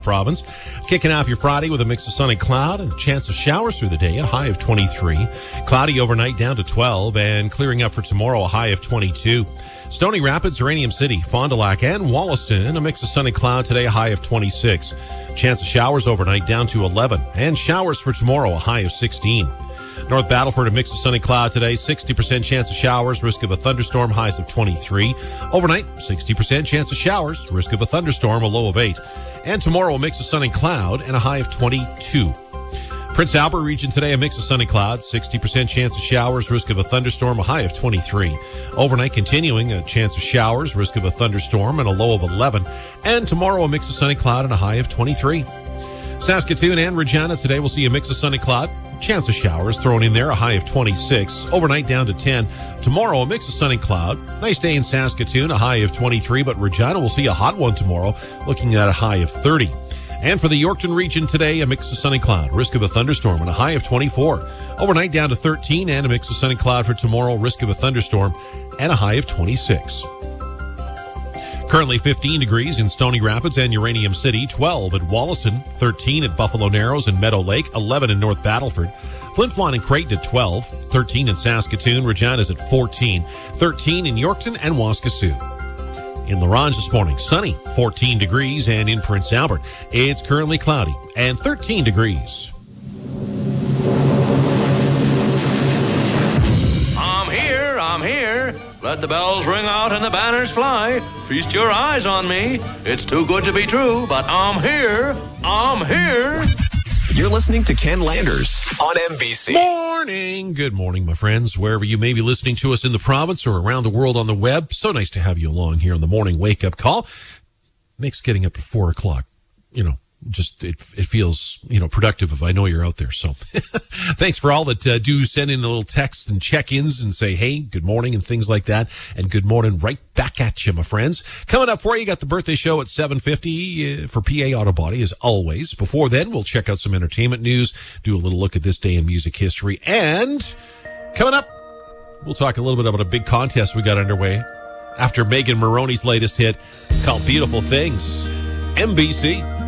province. Kicking off your Friday with a mix of sun and cloud and a chance of showers through the day, a high of 23. Cloudy overnight down to 12 and clearing up for tomorrow, a high of 22. Stony Rapids, Uranium City, Fond du Lac, and Wollaston, a mix of sun and cloud today, a high of 26. Chance of showers overnight down to 11 and showers for tomorrow, a high of 16. North Battleford, a mix of sun and cloud today, 60% chance of showers, risk of a thunderstorm, highs of 23. Overnight, 60% chance of showers, risk of a thunderstorm, a low of 8. And tomorrow, a mix of sun and cloud and a high of 22. Prince Albert region today, a mix of sun and cloud, 60% chance of showers, risk of a thunderstorm, a high of 23. Overnight continuing, a chance of showers, risk of a thunderstorm, and a low of 11. And tomorrow, a mix of sun and cloud and a high of 23. Saskatoon and Regina today will see a mix of sun and cloud. Chance of showers thrown in there, a high of 26. Overnight down to 10. Tomorrow, a mix of sun and cloud. Nice day in Saskatoon, a high of 23, but Regina will see a hot one tomorrow, looking at a high of 30. And for the Yorkton region today, a mix of sun and cloud. Risk of a thunderstorm and a high of 24. Overnight down to 13 and a mix of sun and cloud for tomorrow. Risk of a thunderstorm and a high of 26. Currently 15 degrees in Stony Rapids and Uranium City, 12 at Wollaston, 13 at Buffalo Narrows and Meadow Lake, 11 in North Battleford. Flin Flon and Creighton at 12, 13 in Saskatoon. Regina's at 14, 13 in Yorkton and Waskesiu. In La Ronge this morning, sunny, 14 degrees, and in Prince Albert, it's currently cloudy and 13 degrees. I'm here. Let the bells ring out and the banners fly. Feast your eyes on me. It's too good to be true, but I'm here. I'm here. You're listening to Ken Landers on MBC. Morning. Good morning, my friends. Wherever you may be listening to us in the province or around the world on the web. So nice to have you along here on the morning wake-up call. Makes getting up at 4 o'clock, just it feels productive if I know you're out there. So thanks for all that do send in the little texts and check-ins and say hey, good morning and things like that. And good morning right back at you, my friends. Coming up for you, got the birthday show at 7:50 for PA Auto Body as always. Before then, we'll check out some entertainment news, do a little look at this day in music history, and coming up, we'll talk a little bit about a big contest we got underway after Megan Maroney's latest hit. It's called Beautiful Things. MBC.